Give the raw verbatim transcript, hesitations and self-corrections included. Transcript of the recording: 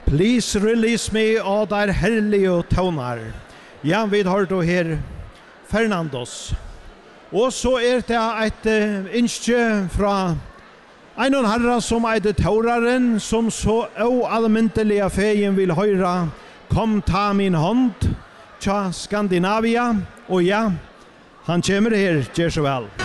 Please release me av der herlige tonar. Ja, vi har då her Fernandos. Og så er det et uh, innskje fra en og herre som er det tauraren, som så oalmyndelige feien vil høyre, kom ta min hånd, tja Skandinavia, og ja, han kommer her, gjør så vel.